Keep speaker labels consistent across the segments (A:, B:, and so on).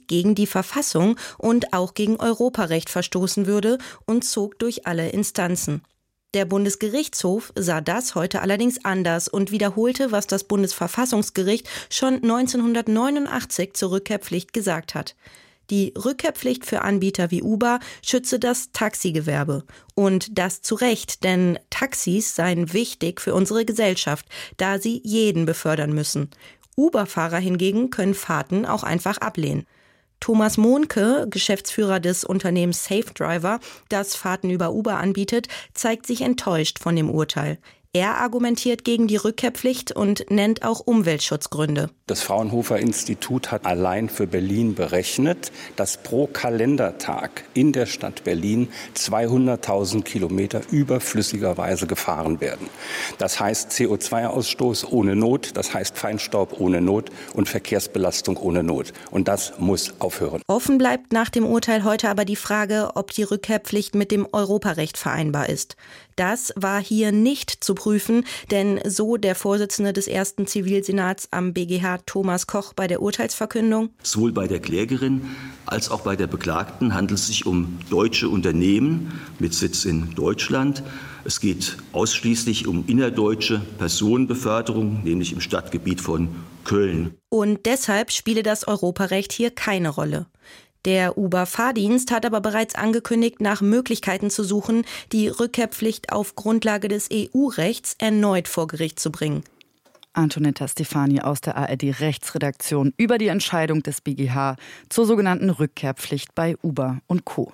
A: gegen die Verfassung und auch gegen Europarecht verstoßen würde und zog durch alle Instanzen. Der Bundesgerichtshof sah das heute allerdings anders und wiederholte, was das Bundesverfassungsgericht schon 1989 zur Rückkehrpflicht gesagt hat. Die Rückkehrpflicht für Anbieter wie Uber schütze das Taxigewerbe. Und das zu Recht, denn Taxis seien wichtig für unsere Gesellschaft, da sie jeden befördern müssen. Uber-Fahrer hingegen können Fahrten auch einfach ablehnen. Thomas Mohnke, Geschäftsführer des Unternehmens SafeDriver, das Fahrten über Uber anbietet, zeigt sich enttäuscht von dem Urteil. Er argumentiert gegen die Rückkehrpflicht und nennt auch Umweltschutzgründe.
B: Das Fraunhofer-Institut hat allein für Berlin berechnet, dass pro Kalendertag in der Stadt Berlin 200.000 Kilometer überflüssigerweise gefahren werden. Das heißt CO2-Ausstoß ohne Not, das heißt Feinstaub ohne Not und Verkehrsbelastung ohne Not. Und das muss aufhören.
A: Offen bleibt nach dem Urteil heute aber die Frage, ob die Rückkehrpflicht mit dem Europarecht vereinbar ist. Das war hier nicht zu prüfen, denn so der Vorsitzende des ersten Zivilsenats am BGH Thomas Koch bei der Urteilsverkündung.
C: Sowohl bei der Klägerin als auch bei der Beklagten handelt es sich um deutsche Unternehmen mit Sitz in Deutschland. Es geht ausschließlich um innerdeutsche Personenbeförderung, nämlich im Stadtgebiet von Köln.
A: Und deshalb spiele das Europarecht hier keine Rolle. Der Uber-Fahrdienst hat aber bereits angekündigt, nach Möglichkeiten zu suchen, die Rückkehrpflicht auf Grundlage des EU-Rechts erneut vor Gericht zu bringen.
D: Antonetta Stefani aus der ARD-Rechtsredaktion über die Entscheidung des BGH zur sogenannten Rückkehrpflicht bei Uber und Co.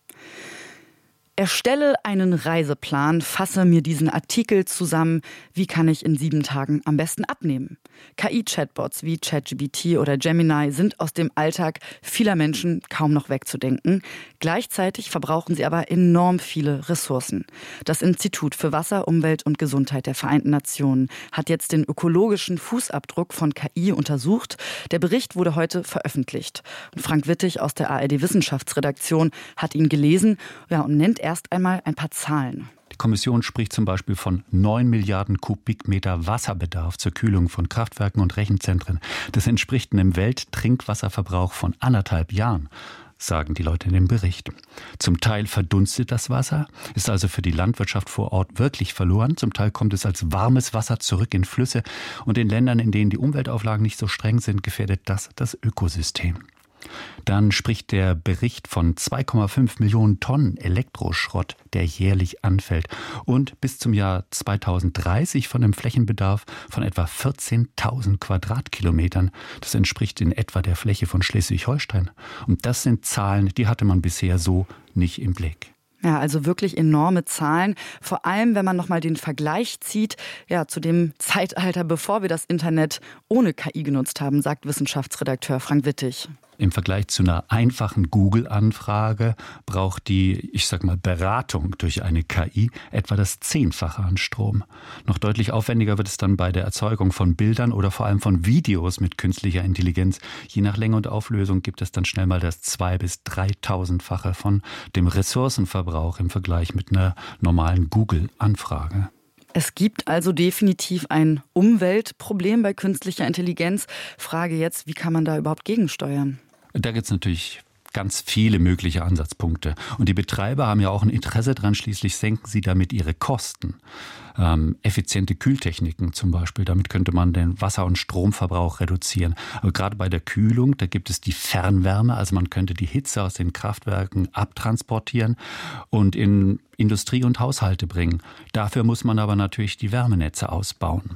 D: Erstelle einen Reiseplan, fasse mir diesen Artikel zusammen. Wie kann ich in 7 Tagen am besten abnehmen? KI-Chatbots wie ChatGPT oder Gemini sind aus dem Alltag vieler Menschen kaum noch wegzudenken. Gleichzeitig verbrauchen sie aber enorm viele Ressourcen. Das Institut für Wasser, Umwelt und Gesundheit der Vereinten Nationen hat jetzt den ökologischen Fußabdruck von KI untersucht. Der Bericht wurde heute veröffentlicht. Und Frank Wittig aus der ARD-Wissenschaftsredaktion hat ihn gelesen und nennt erst einmal ein paar Zahlen.
E: Die Kommission spricht zum Beispiel von 9 Milliarden Kubikmeter Wasserbedarf zur Kühlung von Kraftwerken und Rechenzentren. Das entspricht einem Welttrinkwasserverbrauch von 1,5 Jahren, sagen die Leute in dem Bericht. Zum Teil verdunstet das Wasser, ist also für die Landwirtschaft vor Ort wirklich verloren. Zum Teil kommt es als warmes Wasser zurück in Flüsse. Und in Ländern, in denen die Umweltauflagen nicht so streng sind, gefährdet das Ökosystem. Dann spricht der Bericht von 2,5 Millionen Tonnen Elektroschrott, der jährlich anfällt und bis zum Jahr 2030 von einem Flächenbedarf von etwa 14.000 Quadratkilometern. Das entspricht in etwa der Fläche von Schleswig-Holstein. Und das sind Zahlen, die hatte man bisher so nicht im Blick.
D: Ja, also wirklich enorme Zahlen. Vor allem, wenn man nochmal den Vergleich zieht, zu dem Zeitalter, bevor wir das Internet ohne KI genutzt haben, sagt Wissenschaftsredakteur Frank Wittig.
E: Im Vergleich zu einer einfachen Google-Anfrage braucht die, Beratung durch eine KI etwa das 10-fache an Strom. Noch deutlich aufwendiger wird es dann bei der Erzeugung von Bildern oder vor allem von Videos mit künstlicher Intelligenz. Je nach Länge und Auflösung gibt es dann schnell mal das 2.000- bis 3.000-fache von dem Ressourcenverbrauch im Vergleich mit einer normalen Google-Anfrage.
D: Es gibt also definitiv ein Umweltproblem bei künstlicher Intelligenz. Frage jetzt, wie kann man da überhaupt gegensteuern?
E: Da gibt es natürlich ganz viele mögliche Ansatzpunkte. Und die Betreiber haben ja auch ein Interesse dran, schließlich senken sie damit ihre Kosten. Effiziente Kühltechniken zum Beispiel, damit könnte man den Wasser- und Stromverbrauch reduzieren. Aber gerade bei der Kühlung, da gibt es die Fernwärme, also man könnte die Hitze aus den Kraftwerken abtransportieren und in Industrie und Haushalte bringen. Dafür muss man aber natürlich die Wärmenetze ausbauen.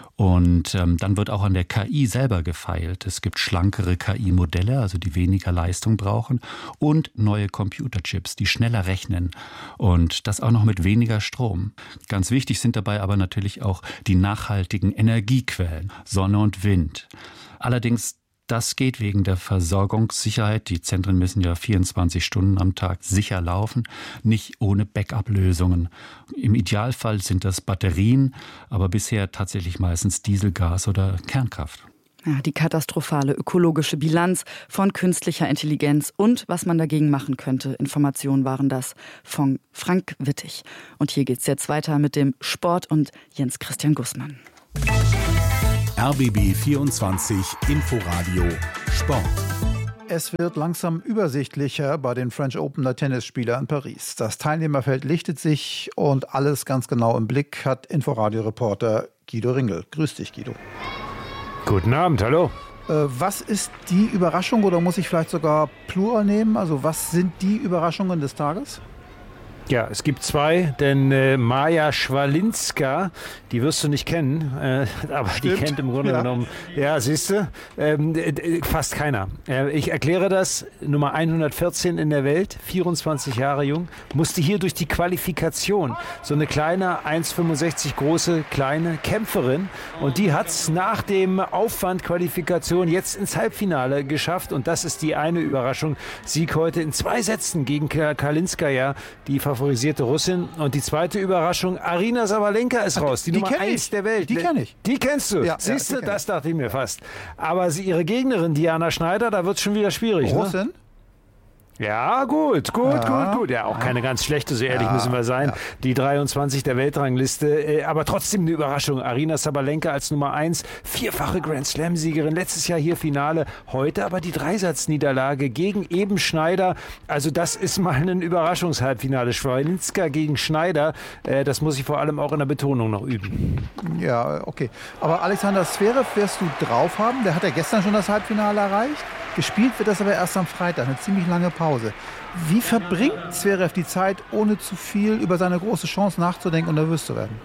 E: Und dann wird auch an der KI selber gefeilt. Es gibt schlankere KI-Modelle, also die weniger Leistung brauchen, und neue Computerchips, die schneller rechnen und das auch noch mit weniger Strom. Ganz wichtig sind dabei aber natürlich auch die nachhaltigen Energiequellen, Sonne und Wind. Allerdings, das geht wegen der Versorgungssicherheit. Die Zentren müssen ja 24 Stunden am Tag sicher laufen, nicht ohne Backup-Lösungen. Im Idealfall sind das Batterien, aber bisher tatsächlich meistens Dieselgas oder Kernkraft.
D: Ja, die katastrophale ökologische Bilanz von künstlicher Intelligenz und was man dagegen machen könnte. Informationen waren das von Frank Wittig. Und hier geht's jetzt weiter mit dem Sport und Jens Christian Gußmann.
F: RBB 24 Inforadio Sport. Es wird langsam übersichtlicher bei den French Open der Tennisspieler in Paris. Das Teilnehmerfeld lichtet sich und alles ganz genau im Blick hat Inforadio-Reporter Guido Ringel. Grüß dich, Guido.
G: Guten Abend, hallo.
F: Was ist die Überraschung oder muss ich vielleicht sogar Plural nehmen? Also was sind die Überraschungen des Tages?
G: Ja, es gibt zwei, denn Maja Schwalinska, die wirst du nicht kennen, aber Stimmt. Die kennt im Grunde genommen, ja, siehst du, fast keiner. Ich erkläre das, Nummer 114 in der Welt, 24 Jahre jung, musste hier durch die Qualifikation, so eine kleine, 1,65 große, kleine Kämpferin, und die hat es nach dem Aufwand Qualifikation jetzt ins Halbfinale geschafft, und das ist die eine Überraschung. Sieg heute in 2 Sätzen gegen Kalinskaya, die favorisierte Russin. Und die zweite Überraschung, Aryna Sabalenka ist raus, die Nummer 1 der Welt.
F: Die kenne ich.
G: Die kennst du.
F: Ja,
G: siehst du, das dachte ich mir fast. Aber ihre Gegnerin, Diana Schneider, da wird es schon wieder schwierig.
F: Russin?
G: Ne? Ja, gut. Ja, auch keine ganz schlechte, so ehrlich müssen wir sein. Ja. Die 23 der Weltrangliste, aber trotzdem eine Überraschung. Aryna Sabalenka als Nummer 1, 4-fache Grand-Slam-Siegerin, letztes Jahr hier Finale, heute aber die Dreisatzniederlage gegen eben Schneider. Also das ist mal ein Überraschungshalbfinale. Schwalinska gegen Schneider, das muss ich vor allem auch in der Betonung noch üben.
F: Ja, okay. Aber Alexander Zverev wirst du drauf haben, der hat ja gestern schon das Halbfinale erreicht. Gespielt wird das aber erst am Freitag, eine ziemlich lange Pause. Wie verbringt Zverev die Zeit, ohne zu viel über seine große Chance nachzudenken und nervös zu werden?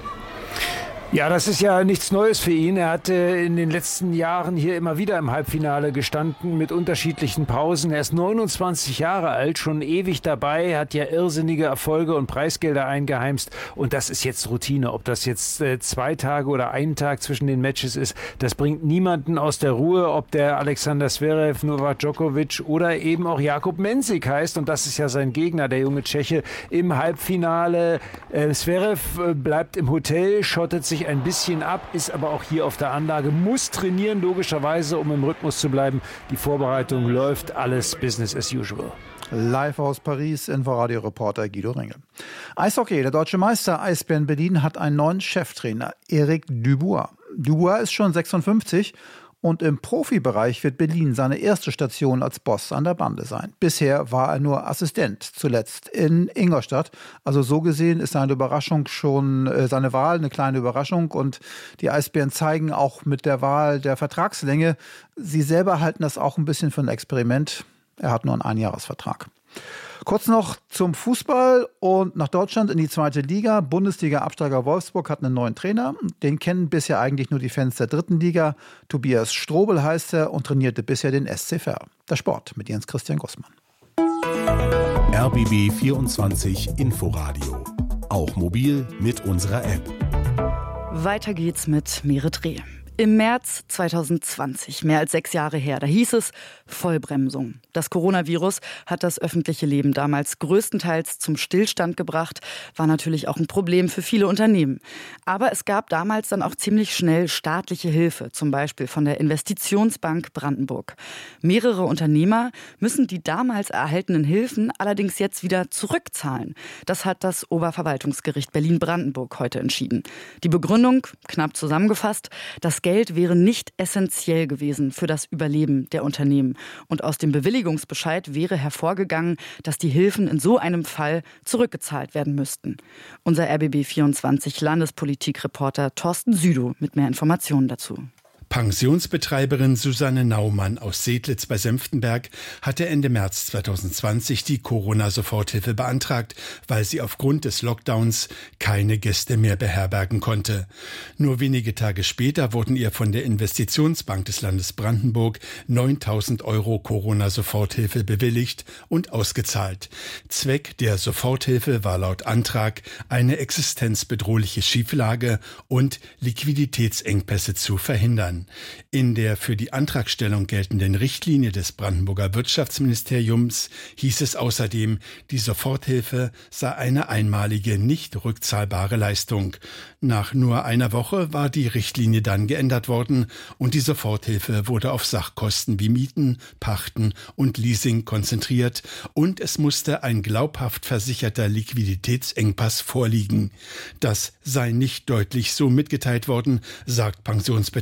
G: Ja, das ist ja nichts Neues für ihn. Er hatte in den letzten Jahren hier immer wieder im Halbfinale gestanden mit unterschiedlichen Pausen. Er ist 29 Jahre alt, schon ewig dabei, hat ja irrsinnige Erfolge und Preisgelder eingeheimst. Und das ist jetzt Routine. Ob das jetzt 2 Tage oder 1 Tag zwischen den Matches ist, das bringt niemanden aus der Ruhe. Ob der Alexander Zverev, Novak Djokovic oder eben auch Jakub Mensik heißt. Und das ist ja sein Gegner, der junge Tscheche im Halbfinale. Zverev bleibt im Hotel, schottet sich ein bisschen ab, ist aber auch hier auf der Anlage, muss trainieren logischerweise, um im Rhythmus zu bleiben. Die Vorbereitung läuft, alles Business as usual.
F: Live aus Paris, Inforadio-Reporter Guido Ringel. Eishockey, der deutsche Meister Eisbären Berlin hat einen neuen Cheftrainer, Eric Dubois. Dubois ist schon 56 und im Profibereich wird Berlin seine erste Station als Boss an der Bande sein. Bisher war er nur Assistent, zuletzt in Ingolstadt. Also so gesehen ist seine Überraschung schon, seine Wahl eine kleine Überraschung. Und die Eisbären zeigen auch mit der Wahl der Vertragslänge, sie selber halten das auch ein bisschen für ein Experiment. Er hat nur einen Einjahresvertrag. Kurz noch zum Fußball und nach Deutschland in die 2. Liga. Bundesliga-Absteiger Wolfsburg hat einen neuen Trainer. Den kennen bisher eigentlich nur die Fans der 3. Liga. Tobias Strobel heißt er und trainierte bisher den SC Verl. Der Sport mit Jens Christian Gussmann.
H: RBB 24 Inforadio. Auch mobil mit unserer App.
D: Weiter geht's mit Merit Reh. Im März 2020, mehr als 6 Jahre her, da hieß es Vollbremsung. Das Coronavirus hat das öffentliche Leben damals größtenteils zum Stillstand gebracht, war natürlich auch ein Problem für viele Unternehmen. Aber es gab damals dann auch ziemlich schnell staatliche Hilfe, zum Beispiel von der Investitionsbank Brandenburg. Mehrere Unternehmer müssen die damals erhaltenen Hilfen allerdings jetzt wieder zurückzahlen. Das hat das Oberverwaltungsgericht Berlin-Brandenburg heute entschieden. Die Begründung, knapp zusammengefasst, das Geld wäre nicht essentiell gewesen für das Überleben der Unternehmen. Und aus dem Bewilligungsbescheid wäre hervorgegangen, dass die Hilfen in so einem Fall zurückgezahlt werden müssten. Unser RBB24 Landespolitikreporter Thorsten Südow mit mehr Informationen dazu.
I: Pensionsbetreiberin Susanne Naumann aus Sedlitz bei Senftenberg hatte Ende März 2020 die Corona-Soforthilfe beantragt, weil sie aufgrund des Lockdowns keine Gäste mehr beherbergen konnte. Nur wenige Tage später wurden ihr von der Investitionsbank des Landes Brandenburg 9.000 € Corona-Soforthilfe bewilligt und ausgezahlt. Zweck der Soforthilfe war laut Antrag eine existenzbedrohliche Schieflage und Liquiditätsengpässe zu verhindern. In der für die Antragstellung geltenden Richtlinie des Brandenburger Wirtschaftsministeriums hieß es außerdem, die Soforthilfe sei eine einmalige, nicht rückzahlbare Leistung. Nach nur einer Woche war die Richtlinie dann geändert worden und die Soforthilfe wurde auf Sachkosten wie Mieten, Pachten und Leasing konzentriert und es musste ein glaubhaft versicherter Liquiditätsengpass vorliegen. Das sei nicht deutlich so mitgeteilt worden, sagt Pensionsbetreiberin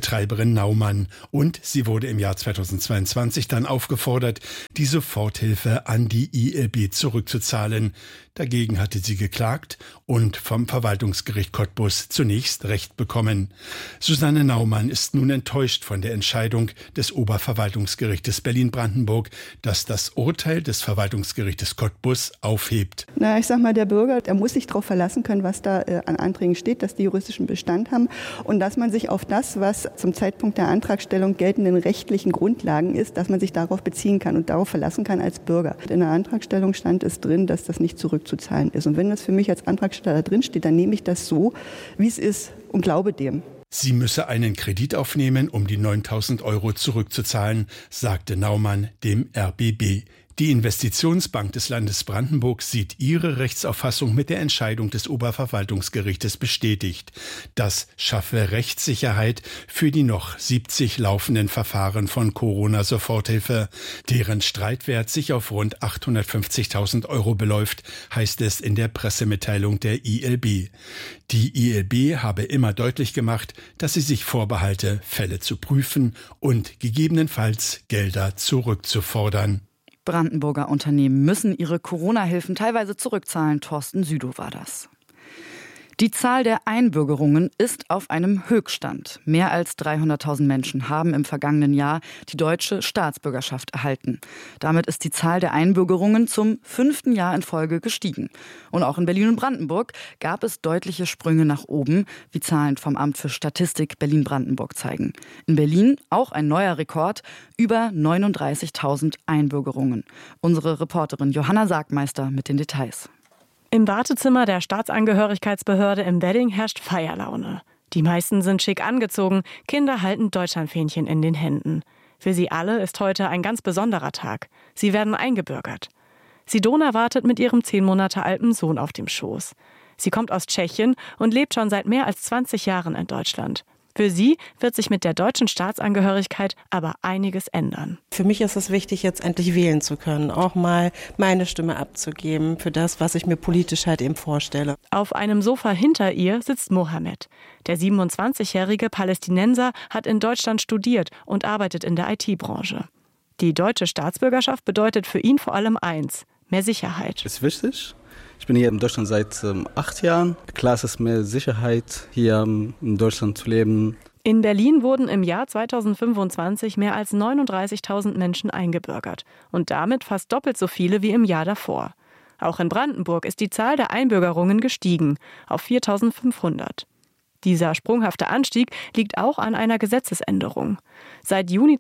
I: Susanne Naumann. Und sie wurde im Jahr 2022 dann aufgefordert, die Soforthilfe an die ILB zurückzuzahlen. Dagegen hatte sie geklagt und vom Verwaltungsgericht Cottbus zunächst Recht bekommen. Susanne Naumann ist nun enttäuscht von der Entscheidung des Oberverwaltungsgerichtes Berlin-Brandenburg, das das Urteil des Verwaltungsgerichtes Cottbus aufhebt.
J: Ich sag mal, der Bürger, der muss sich darauf verlassen können, was da an Anträgen steht, dass die juristischen Bestand haben und dass man sich auf das, was zum Zeitpunkt der Antragstellung geltenden rechtlichen Grundlagen ist, dass man sich darauf beziehen kann und darauf verlassen kann als Bürger. In der Antragstellung stand es drin, dass das nicht zurückzuzahlen ist. Und wenn das für mich als Antragsteller drin steht, dann nehme ich das so, wie es ist und glaube dem.
I: Sie müsse einen Kredit aufnehmen, um die 9.000 € zurückzuzahlen, sagte Naumann dem RBB. Die Investitionsbank des Landes Brandenburg sieht ihre Rechtsauffassung mit der Entscheidung des Oberverwaltungsgerichtes bestätigt. Das schaffe Rechtssicherheit für die noch 70 laufenden Verfahren von Corona-Soforthilfe, deren Streitwert sich auf rund 850.000 € beläuft, heißt es in der Pressemitteilung der ILB. Die ILB habe immer deutlich gemacht, dass sie sich vorbehalte, Fälle zu prüfen und gegebenenfalls Gelder zurückzufordern.
D: Brandenburger Unternehmen müssen ihre Corona-Hilfen teilweise zurückzahlen. Thorsten Südow war das. Die Zahl der Einbürgerungen ist auf einem Höchststand. Mehr als 300.000 Menschen haben im vergangenen Jahr die deutsche Staatsbürgerschaft erhalten. Damit ist die Zahl der Einbürgerungen zum 5. Jahr in Folge gestiegen. Und auch in Berlin und Brandenburg gab es deutliche Sprünge nach oben, wie Zahlen vom Amt für Statistik Berlin-Brandenburg zeigen. In Berlin auch ein neuer Rekord, über 39.000 Einbürgerungen. Unsere Reporterin Johanna Sargmeister mit den Details.
K: Im Wartezimmer der Staatsangehörigkeitsbehörde im Wedding herrscht Feierlaune. Die meisten sind schick angezogen, Kinder halten Deutschlandfähnchen in den Händen. Für sie alle ist heute ein ganz besonderer Tag. Sie werden eingebürgert. Sidona wartet mit ihrem 10 Monate alten Sohn auf dem Schoß. Sie kommt aus Tschechien und lebt schon seit mehr als 20 Jahren in Deutschland. Für sie wird sich mit der deutschen Staatsangehörigkeit aber einiges ändern.
L: Für mich ist es wichtig, jetzt endlich wählen zu können, auch mal meine Stimme abzugeben für das, was ich mir politisch halt eben vorstelle.
K: Auf einem Sofa hinter ihr sitzt Mohammed. Der 27-jährige Palästinenser hat in Deutschland studiert und arbeitet in der IT-Branche. Die deutsche Staatsbürgerschaft bedeutet für ihn vor allem eins: mehr Sicherheit.
M: Ist wichtig. Ich bin hier in Deutschland seit 8 Jahren. Klar, es ist mehr Sicherheit, hier in Deutschland zu leben.
K: In Berlin wurden im Jahr 2025 mehr als 39.000 Menschen eingebürgert und damit fast doppelt so viele wie im Jahr davor. Auch in Brandenburg ist die Zahl der Einbürgerungen gestiegen auf 4.500. Dieser sprunghafte Anstieg liegt auch an einer Gesetzesänderung. Seit Juni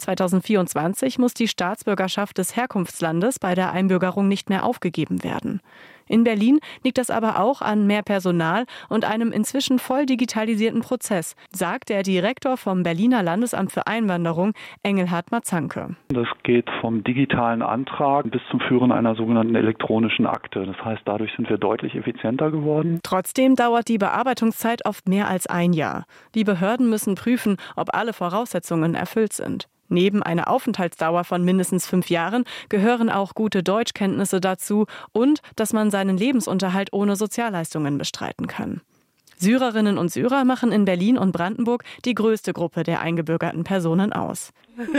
K: 2024 muss die Staatsbürgerschaft des Herkunftslandes bei der Einbürgerung nicht mehr aufgegeben werden. In Berlin liegt das aber auch an mehr Personal und einem inzwischen voll digitalisierten Prozess, sagt der Direktor vom Berliner Landesamt für Einwanderung, Engelhard Mazanke.
N: Das geht vom digitalen Antrag bis zum Führen einer sogenannten elektronischen Akte. Das heißt, dadurch sind wir deutlich effizienter geworden.
K: Trotzdem dauert die Bearbeitungszeit oft mehr als ein Jahr. Die Behörden müssen prüfen, ob alle Voraussetzungen erfüllt sind. Neben einer Aufenthaltsdauer von mindestens 5 Jahren gehören auch gute Deutschkenntnisse dazu und dass man seinen Lebensunterhalt ohne Sozialleistungen bestreiten kann. Syrerinnen und Syrer machen in Berlin und Brandenburg die größte Gruppe der eingebürgerten Personen aus.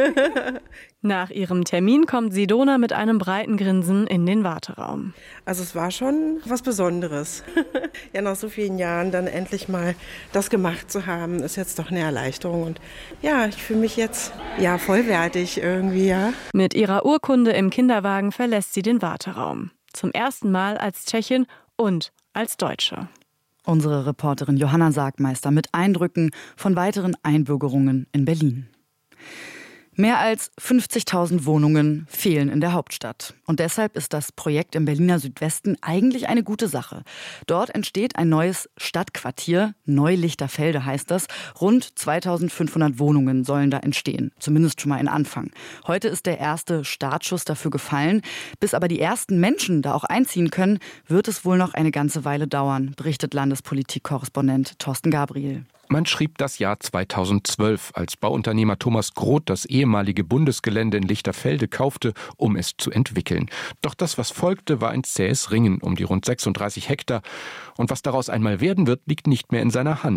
K: Nach ihrem Termin kommt Sidona mit einem breiten Grinsen in den Warteraum.
L: Also es war schon was Besonderes. Ja, nach so vielen Jahren dann endlich mal das gemacht zu haben, ist jetzt doch eine Erleichterung. Und ja, ich fühle mich jetzt vollwertig irgendwie, ja.
K: Mit ihrer Urkunde im Kinderwagen verlässt sie den Warteraum. Zum ersten Mal als Tschechin und als Deutsche.
D: Unsere Reporterin Johanna Sargmeister mit Eindrücken von weiteren Einbürgerungen in Berlin. Mehr als 50.000 Wohnungen fehlen in der Hauptstadt. Und deshalb ist das Projekt im Berliner Südwesten eigentlich eine gute Sache. Dort entsteht ein neues Stadtquartier, Neu-Lichterfelde heißt das. Rund 2.500 Wohnungen sollen da entstehen, zumindest schon mal ein Anfang. Heute ist der erste Startschuss dafür gefallen. Bis aber die ersten Menschen da auch einziehen können, wird es wohl noch eine ganze Weile dauern, berichtet Landespolitik-Korrespondent Thorsten Gabriel.
O: Man schrieb das Jahr 2012, als Bauunternehmer Thomas Groth das ehemalige Bundesgelände in Lichterfelde kaufte, um es zu entwickeln. Doch das, was folgte, war ein zähes Ringen um die rund 36 Hektar. Und was daraus einmal werden wird, liegt nicht mehr in seiner Hand.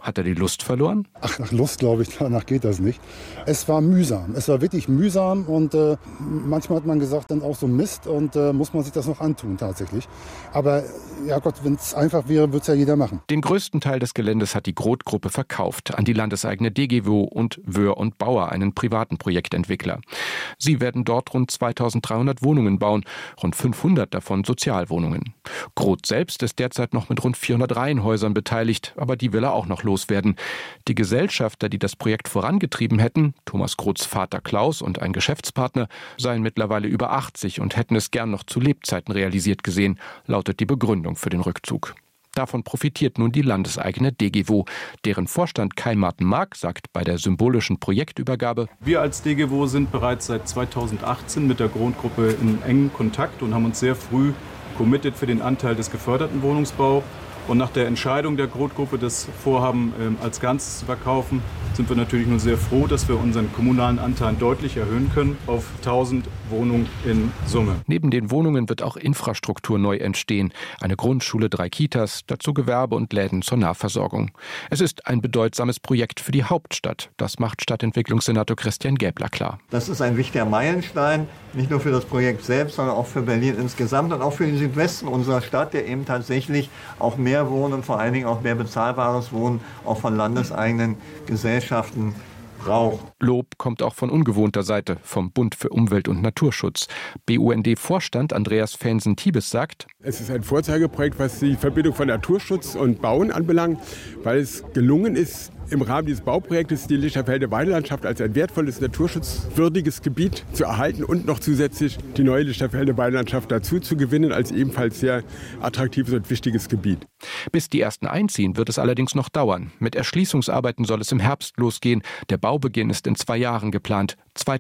O: Hat er die Lust verloren?
P: Ach, nach Lust glaube ich, danach geht das nicht. Es war mühsam. Es war wirklich mühsam und manchmal hat man gesagt, dann auch so Mist und muss man sich das noch antun tatsächlich. Aber ja Gott, wenn es einfach wäre, würde es ja jeder machen.
O: Den größten Teil des Geländes hat die Groth-Gruppe verkauft an die landeseigene DGWO und Wöhr und Bauer, einen privaten Projektentwickler. Sie werden dort rund 2300 Wohnungen bauen, rund 500 davon Sozialwohnungen. Groth selbst ist derzeit noch mit rund 400 Reihenhäusern beteiligt, aber die will er auch noch loswerden. Die Gesellschafter, die das Projekt vorangetrieben hätten, Thomas Groths Vater Klaus und ein Geschäftspartner, seien mittlerweile über 80 und hätten es gern noch zu Lebzeiten realisiert gesehen, lautet die Begründung für den Rückzug. Davon profitiert nun die landeseigene DGWO. Deren Vorstand Kai Martin-Mark sagt bei der symbolischen Projektübergabe:
Q: Wir als DGWO sind bereits seit 2018 mit der Groth-Gruppe in engem Kontakt und haben uns sehr früh committed für den Anteil des geförderten Wohnungsbaus. Und nach der Entscheidung der Groth-Gruppe, das Vorhaben als Ganzes zu verkaufen, sind wir natürlich nur sehr froh, dass wir unseren kommunalen Anteil deutlich erhöhen können auf 1000 Wohnungen in Summe.
O: Neben den Wohnungen wird auch Infrastruktur neu entstehen. Eine Grundschule, 3 Kitas, dazu Gewerbe und Läden zur Nahversorgung. Es ist ein bedeutsames Projekt für die Hauptstadt. Das macht Stadtentwicklungssenator Christian Gäbler klar.
R: Das ist ein wichtiger Meilenstein, nicht nur für das Projekt selbst, sondern auch für Berlin insgesamt und auch für den Südwesten unserer Stadt, der eben tatsächlich auch mehr Wohnen, vor allen Dingen auch mehr bezahlbares Wohnen, auch von landeseigenen Gesellschaften braucht.
O: Lob kommt auch von ungewohnter Seite, vom Bund für Umwelt und Naturschutz. BUND-Vorstand Andreas Fensen-Tiebes sagt:
S: Es ist ein Vorzeigeprojekt, was die Verbindung von Naturschutz und Bauen anbelangt, weil es gelungen ist, im Rahmen dieses Bauprojektes die Lichterfelder Weidelandschaft als ein wertvolles, naturschutzwürdiges Gebiet zu erhalten und noch zusätzlich die neue Lichterfelder Weidelandschaft dazu zu gewinnen als ebenfalls sehr attraktives und wichtiges Gebiet.
O: Bis die ersten einziehen, wird es allerdings noch dauern. Mit Erschließungsarbeiten soll es im Herbst losgehen. Der Baubeginn ist in 2 Jahren geplant.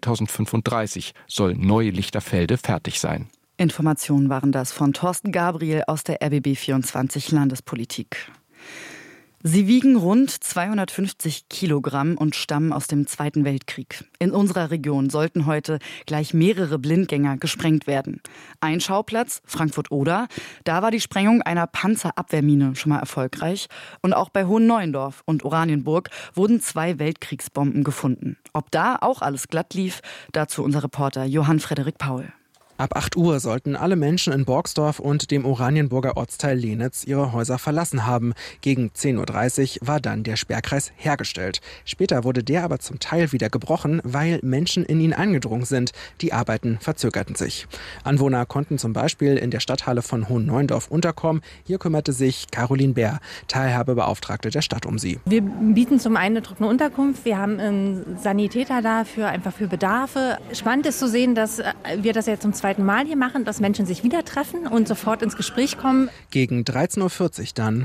O: 2035 soll Neu-Lichterfelde fertig sein.
D: Informationen waren das von Thorsten Gabriel aus der RBB24 Landespolitik. Sie wiegen rund 250 Kilogramm und stammen aus dem Zweiten Weltkrieg. In unserer Region sollten heute gleich mehrere Blindgänger gesprengt werden. Ein Schauplatz, Frankfurt-Oder, da war die Sprengung einer Panzerabwehrmine schon mal erfolgreich. Und auch bei Hohenneuendorf und Oranienburg wurden 2 Weltkriegsbomben gefunden. Ob da auch alles glatt lief, dazu unser Reporter Johann Frederik Paul.
T: Ab 8 Uhr sollten alle Menschen in Borgsdorf und dem Oranienburger Ortsteil Lenitz ihre Häuser verlassen haben. Gegen 10.30 Uhr war dann der Sperrkreis hergestellt. Später wurde der aber zum Teil wieder gebrochen, weil Menschen in ihn eingedrungen sind. Die Arbeiten verzögerten sich. Anwohner konnten zum Beispiel in der Stadthalle von Hohenneuendorf unterkommen. Hier kümmerte sich Caroline Bär, Teilhabebeauftragte der Stadt, um sie.
U: Wir bieten zum einen eine trockene Unterkunft. Wir haben einen Sanitäter da einfach für Bedarfe. Spannend ist zu sehen, dass wir das jetzt zum zweiten Mal hier machen, dass Menschen sich wieder treffen und sofort ins Gespräch kommen.
T: Gegen 13.40 Uhr dann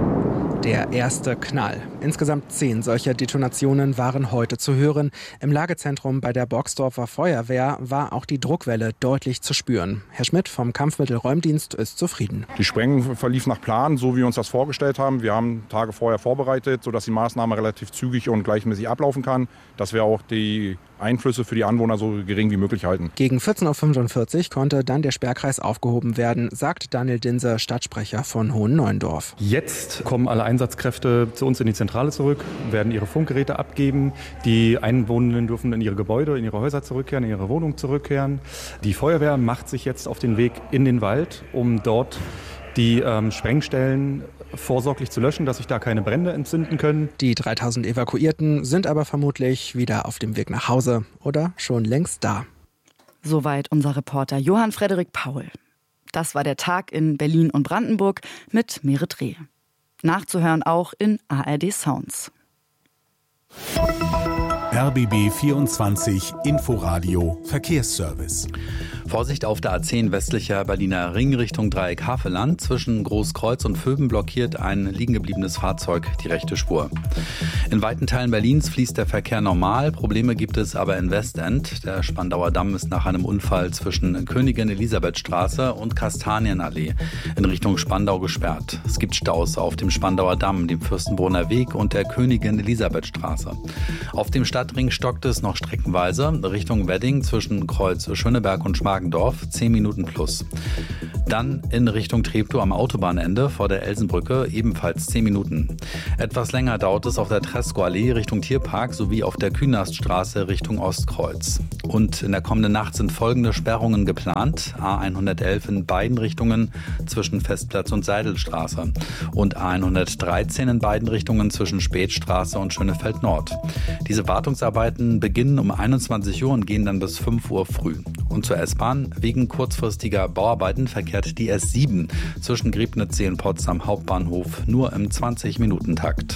T: der erste Knall. Insgesamt 10 solcher Detonationen waren heute zu hören. Im Lagezentrum bei der Borgsdorfer Feuerwehr war auch die Druckwelle deutlich zu spüren. Herr Schmidt vom Kampfmittelräumdienst ist zufrieden.
V: Die Sprengung verlief nach Plan, so wie wir uns das vorgestellt haben. Wir haben Tage vorher vorbereitet, sodass die Maßnahme relativ zügig und gleichmäßig ablaufen kann, dass wir auch die Einflüsse für die Anwohner so gering wie möglich halten.
T: Gegen 14.45 Uhr konnte dann der Sperrkreis aufgehoben werden, sagt Daniel Dinse, Stadtsprecher von Hohenneuendorf.
W: Jetzt kommen alle Einsatzkräfte zu uns in die Zentrale zurück, werden ihre Funkgeräte abgeben. Die Einwohnenden dürfen in ihre Gebäude, in ihre Häuser zurückkehren, in ihre Wohnung zurückkehren. Die Feuerwehr macht sich jetzt auf den Weg in den Wald, um dort die Sprengstellen vorsorglich zu löschen, dass sich da keine Brände entzünden können.
T: Die 3000 Evakuierten sind aber vermutlich wieder auf dem Weg nach Hause oder schon längst da.
D: Soweit unser Reporter Johann Frederik Paul. Das war der Tag in Berlin und Brandenburg mit Merit Reh. Nachzuhören auch in ARD Sounds.
H: RBB 24 Inforadio Verkehrsservice.
X: Vorsicht auf der A10 westlicher Berliner Ring Richtung Dreieck Havelland. Zwischen Großkreuz und Vöben blockiert ein liegengebliebenes Fahrzeug die rechte Spur. In weiten Teilen Berlins fließt der Verkehr normal. Probleme gibt es aber in Westend. Der Spandauer Damm ist nach einem Unfall zwischen Königin-Elisabeth-Straße und Kastanienallee in Richtung Spandau gesperrt. Es gibt Staus auf dem Spandauer Damm, dem Fürstenbrunner Weg und der Königin-Elisabeth-Straße. Auf dem Stadtring stockt es noch streckenweise Richtung Wedding zwischen Kreuz Schöneberg und Schmargendorf 10 Minuten plus. Dann in Richtung Treptow am Autobahnende vor der Elsenbrücke ebenfalls 10 Minuten. Etwas länger dauert es auf der Tresco-Allee Richtung Tierpark sowie auf der Künaststraße Richtung Ostkreuz. Und in der kommenden Nacht sind folgende Sperrungen geplant. A111 in beiden Richtungen zwischen Festplatz und Seidelstraße und A113 in beiden Richtungen zwischen Spätstraße und Schönefeld Nord. Diese Wartungsarbeiten beginnen um 21 Uhr und gehen dann bis 5 Uhr früh. Und zur S-Bahn: wegen kurzfristiger Bauarbeiten verkehrt die S7 zwischen Griebnitzsee und Potsdam Hauptbahnhof nur im 20-Minuten-Takt.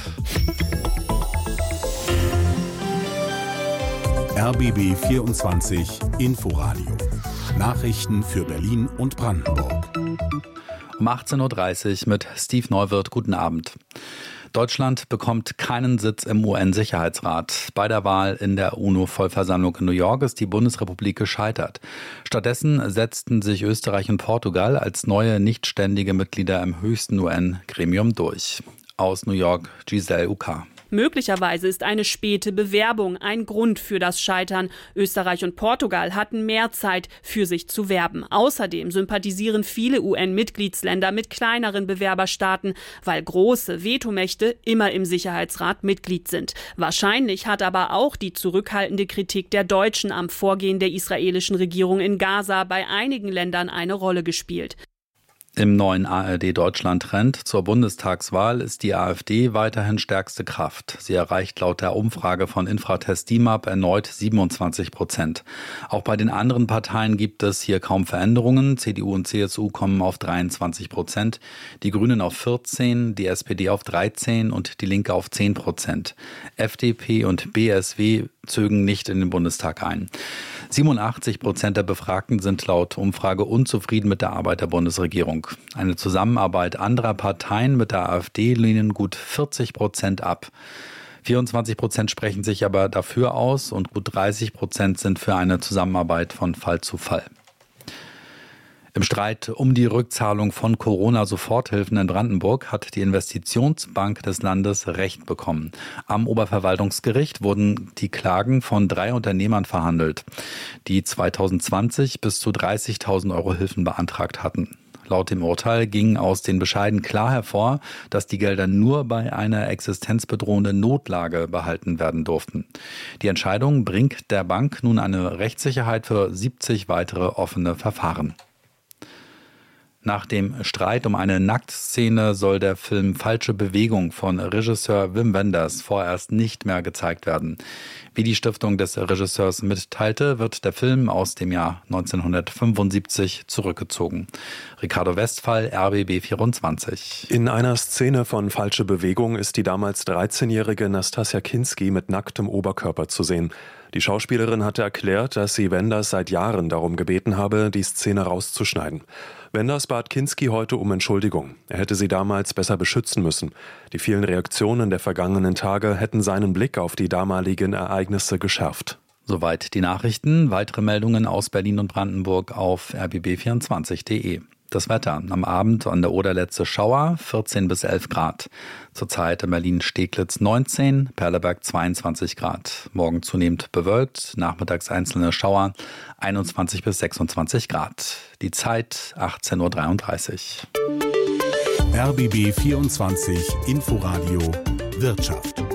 H: RBB 24 Inforadio. Nachrichten für Berlin und Brandenburg.
X: Um 18.30 Uhr mit Steve Neuwirth. Guten Abend. Deutschland bekommt keinen Sitz im UN-Sicherheitsrat. Bei der Wahl in der UNO-Vollversammlung in New York ist die Bundesrepublik gescheitert. Stattdessen setzten sich Österreich und Portugal als neue nichtständige Mitglieder im höchsten UN-Gremium durch. Aus New York, Giselle Uka.
A: Möglicherweise ist eine späte Bewerbung ein Grund für das Scheitern. Österreich und Portugal hatten mehr Zeit, für sich zu werben. Außerdem sympathisieren viele UN-Mitgliedsländer mit kleineren Bewerberstaaten, weil große Vetomächte immer im Sicherheitsrat Mitglied sind. Wahrscheinlich hat aber auch die zurückhaltende Kritik der Deutschen am Vorgehen der israelischen Regierung in Gaza bei einigen Ländern eine Rolle gespielt.
X: Im neuen ARD-Deutschland-Trend zur Bundestagswahl ist die AfD weiterhin stärkste Kraft. Sie erreicht laut der Umfrage von Infratest DIMAP erneut 27%. Auch bei den anderen Parteien gibt es hier kaum Veränderungen. CDU und CSU kommen auf 23%, die Grünen auf 14%, die SPD auf 13% und die Linke auf 10%. FDP und BSW zögen nicht in den Bundestag ein. 87% der Befragten sind laut Umfrage unzufrieden mit der Arbeit der Bundesregierung. Eine Zusammenarbeit anderer Parteien mit der AfD lehnen gut 40% ab. 24% sprechen sich aber dafür aus und gut 30% sind für eine Zusammenarbeit von Fall zu Fall. Im Streit um die Rückzahlung von Corona-Soforthilfen in Brandenburg hat die Investitionsbank des Landes Recht bekommen. Am Oberverwaltungsgericht wurden die Klagen von 3 Unternehmern verhandelt, die 2020 bis zu 30.000 Euro Hilfen beantragt hatten. Laut dem Urteil ging aus den Bescheiden klar hervor, dass die Gelder nur bei einer existenzbedrohenden Notlage behalten werden durften. Die Entscheidung bringt der Bank nun eine Rechtssicherheit für 70 weitere offene Verfahren. Nach dem Streit um eine Nacktszene soll der Film Falsche Bewegung von Regisseur Wim Wenders vorerst nicht mehr gezeigt werden. Wie die Stiftung des Regisseurs mitteilte, wird der Film aus dem Jahr 1975 zurückgezogen. Ricardo Westphal, RBB 24.
B: In einer Szene von Falsche Bewegung ist die damals 13-jährige Nastassja Kinski mit nacktem Oberkörper zu sehen. Die Schauspielerin hatte erklärt, dass sie Wenders seit Jahren darum gebeten habe, die Szene rauszuschneiden. Wenders bat Kinski heute um Entschuldigung. Er hätte sie damals besser beschützen müssen. Die vielen Reaktionen der vergangenen Tage hätten seinen Blick auf die damaligen Ereignisse geschärft.
X: Soweit die Nachrichten. Weitere Meldungen aus Berlin und Brandenburg auf rbb24.de. Das Wetter. Am Abend an der Oder letzte Schauer, 14 bis 11 Grad. Zurzeit in Berlin-Steglitz 19, Perleberg 22 Grad. Morgen zunehmend bewölkt, nachmittags einzelne Schauer, 21 bis 26 Grad. Die Zeit 18.33
H: Uhr. RBB 24 Inforadio Wirtschaft.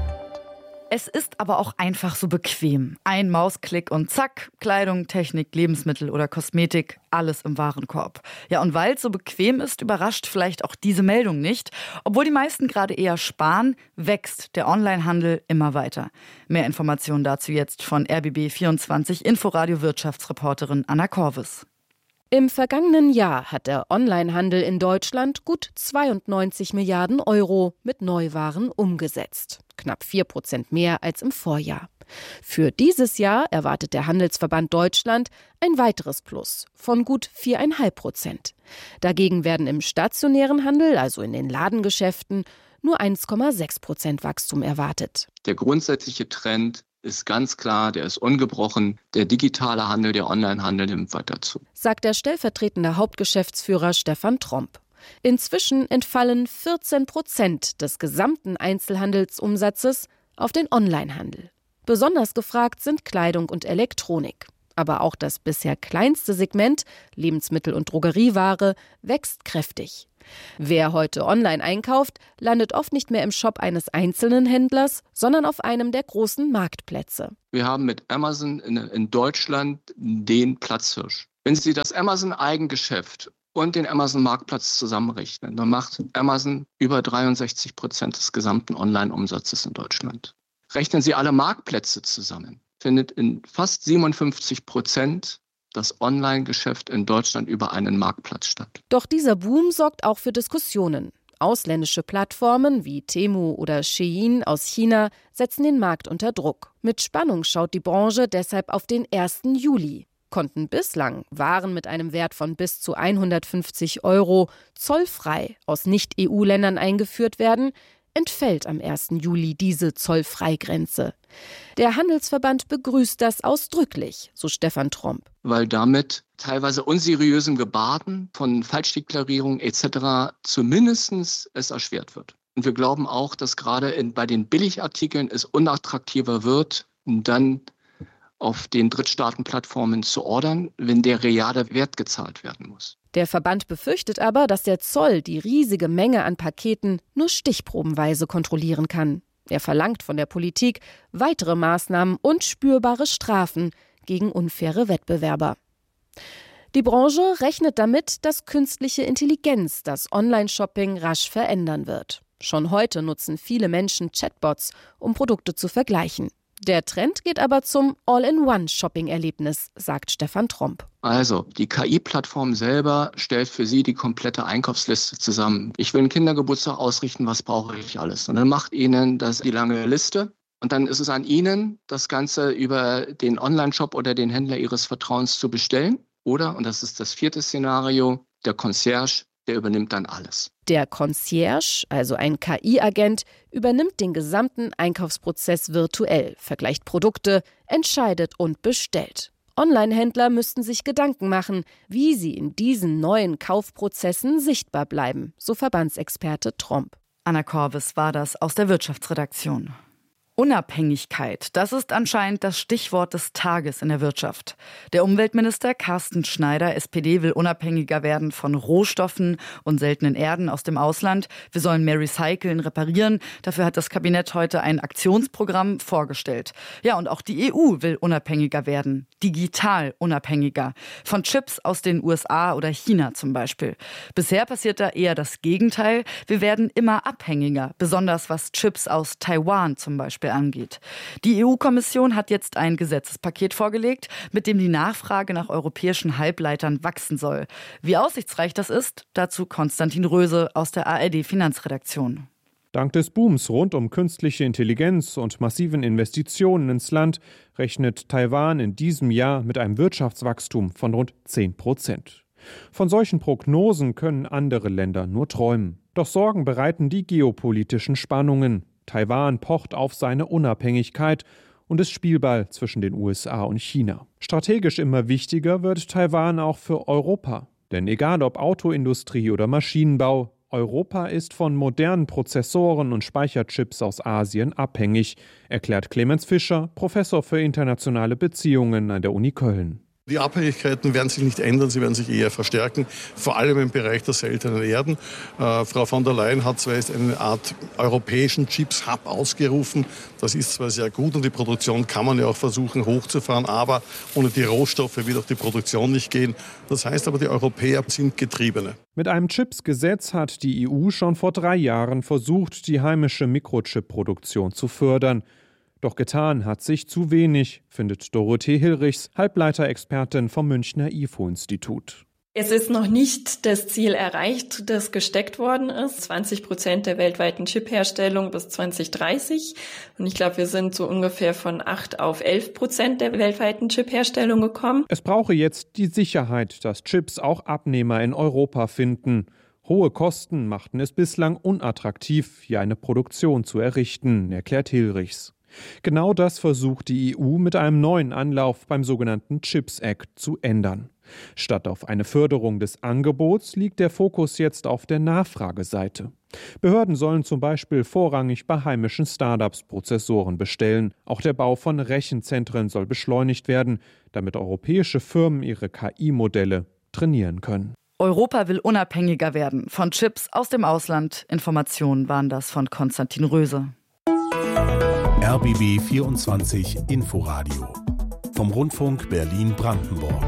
D: Es ist aber auch einfach so bequem. Ein Mausklick und zack, Kleidung, Technik, Lebensmittel oder Kosmetik, alles im Warenkorb. Ja, und weil es so bequem ist, überrascht vielleicht auch diese Meldung nicht. Obwohl die meisten gerade eher sparen, wächst der Onlinehandel immer weiter. Mehr Informationen dazu jetzt von RBB24 Inforadio Wirtschaftsreporterin Anna Korvis.
C: Im vergangenen Jahr hat der Onlinehandel in Deutschland gut 92 Milliarden Euro mit Neuwaren umgesetzt. Knapp 4% mehr als im Vorjahr. Für dieses Jahr erwartet der Handelsverband Deutschland ein weiteres Plus von gut 4,5%. Dagegen werden im stationären Handel, also in den Ladengeschäften, nur 1,6% Wachstum erwartet.
E: Der grundsätzliche Trend ist ganz klar, der ist ungebrochen. Der digitale Handel, der Onlinehandel nimmt weiter zu.
C: Sagt der stellvertretende Hauptgeschäftsführer Stefan Tromp. Inzwischen entfallen 14% des gesamten Einzelhandelsumsatzes auf den Onlinehandel. Besonders gefragt sind Kleidung und Elektronik. Aber auch das bisher kleinste Segment, Lebensmittel- und Drogerieware, wächst kräftig. Wer heute online einkauft, landet oft nicht mehr im Shop eines einzelnen Händlers, sondern auf einem der großen Marktplätze.
E: Wir haben mit Amazon in Deutschland den Platzhirsch. Wenn Sie das Amazon-Eigengeschäft und den Amazon-Marktplatz zusammenrechnen, dann macht Amazon über 63% des gesamten Online-Umsatzes in Deutschland. Rechnen Sie alle Marktplätze zusammen, findet in fast 57% das Online-Geschäft in Deutschland über einen Marktplatz statt.
C: Doch dieser Boom sorgt auch für Diskussionen. Ausländische Plattformen wie Temu oder Shein aus China setzen den Markt unter Druck. Mit Spannung schaut die Branche deshalb auf den 1. Juli. Konnten bislang Waren mit einem Wert von bis zu 150 € zollfrei aus Nicht-EU-Ländern eingeführt werden, entfällt am 1. Juli diese Zollfreigrenze. Der Handelsverband begrüßt das ausdrücklich, so Stefan Tromp.
E: Weil damit teilweise unseriösen Gebaden von Falschdeklarierungen etc. zumindest es erschwert wird. Und wir glauben auch, dass gerade bei den Billigartikeln es unattraktiver wird, dann auf den Drittstaatenplattformen zu ordern, wenn der reale Wert gezahlt werden muss.
C: Der Verband befürchtet aber, dass der Zoll die riesige Menge an Paketen nur stichprobenweise kontrollieren kann. Er verlangt von der Politik weitere Maßnahmen und spürbare Strafen gegen unfaire Wettbewerber. Die Branche rechnet damit, dass künstliche Intelligenz das Online-Shopping rasch verändern wird. Schon heute nutzen viele Menschen Chatbots, um Produkte zu vergleichen. Der Trend geht aber zum All-in-One-Shopping-Erlebnis, sagt Stefan Tromp.
E: Also, die KI-Plattform selber stellt für Sie die komplette Einkaufsliste zusammen. Ich will einen Kindergeburtstag ausrichten, was brauche ich alles? Und dann macht Ihnen das die lange Liste. Und dann ist es an Ihnen, das Ganze über den Online-Shop oder den Händler Ihres Vertrauens zu bestellen. Oder, und das ist das 4. Szenario, der Concierge, der übernimmt dann alles.
C: Der Concierge, also ein KI-Agent, übernimmt den gesamten Einkaufsprozess virtuell, vergleicht Produkte, entscheidet und bestellt. Online-Händler müssten sich Gedanken machen, wie sie in diesen neuen Kaufprozessen sichtbar bleiben, so Verbandsexperte Tromp.
D: Anna Korvis war das aus der Wirtschaftsredaktion. Unabhängigkeit, das ist anscheinend das Stichwort des Tages in der Wirtschaft. Der Umweltminister Carsten Schneider, SPD, will unabhängiger werden von Rohstoffen und seltenen Erden aus dem Ausland. Wir sollen mehr recyceln, reparieren. Dafür hat das Kabinett heute ein Aktionsprogramm vorgestellt. Ja, und auch die EU will unabhängiger werden, digital unabhängiger. Von Chips aus den USA oder China zum Beispiel. Bisher passiert da eher das Gegenteil. Wir werden immer abhängiger, besonders was Chips aus Taiwan zum Beispiel angeht. Die EU-Kommission hat jetzt ein Gesetzespaket vorgelegt, mit dem die Nachfrage nach europäischen Halbleitern wachsen soll. Wie aussichtsreich das ist, dazu Konstantin Röse aus der ARD-Finanzredaktion.
F: Dank des Booms rund um künstliche Intelligenz und massiven Investitionen ins Land rechnet Taiwan in diesem Jahr mit einem Wirtschaftswachstum von rund 10%. Von solchen Prognosen können andere Länder nur träumen. Doch Sorgen bereiten die geopolitischen Spannungen. Taiwan pocht auf seine Unabhängigkeit und ist Spielball zwischen den USA und China. Strategisch immer wichtiger wird Taiwan auch für Europa. Denn egal ob Autoindustrie oder Maschinenbau, Europa ist von modernen Prozessoren und Speicherchips aus Asien abhängig, erklärt Clemens Fischer, Professor für internationale Beziehungen an der Uni Köln.
G: Die Abhängigkeiten werden sich nicht ändern, sie werden sich eher verstärken, vor allem im Bereich der seltenen Erden. Frau von der Leyen hat zwar jetzt eine Art europäischen Chips-Hub ausgerufen, das ist zwar sehr gut und die Produktion kann man ja auch versuchen hochzufahren, aber ohne die Rohstoffe wird auch die Produktion nicht gehen. Das heißt aber, die Europäer sind Getriebene.
F: Mit einem Chips-Gesetz hat die EU schon vor 3 Jahren versucht, die heimische Mikrochip-Produktion zu fördern. Doch getan hat sich zu wenig, findet Dorothee Hilrichs, Halbleiterexpertin vom Münchner IFO-Institut.
I: Es ist noch nicht das Ziel erreicht, das gesteckt worden ist. 20% der weltweiten Chipherstellung bis 2030. Und ich glaube, wir sind so ungefähr von 8 auf 11% der weltweiten Chipherstellung gekommen.
F: Es brauche jetzt die Sicherheit, dass Chips auch Abnehmer in Europa finden. Hohe Kosten machten es bislang unattraktiv, hier eine Produktion zu errichten, erklärt Hilrichs. Genau das versucht die EU mit einem neuen Anlauf beim sogenannten Chips Act zu ändern. Statt auf eine Förderung des Angebots liegt der Fokus jetzt auf der Nachfrageseite. Behörden sollen zum Beispiel vorrangig bei heimischen Startups Prozessoren bestellen. Auch der Bau von Rechenzentren soll beschleunigt werden, damit europäische Firmen ihre KI-Modelle trainieren können.
D: Europa will unabhängiger werden von Chips aus dem Ausland. Informationen waren das von Konstantin Röse.
H: RBB 24 Inforadio vom Rundfunk Berlin-Brandenburg.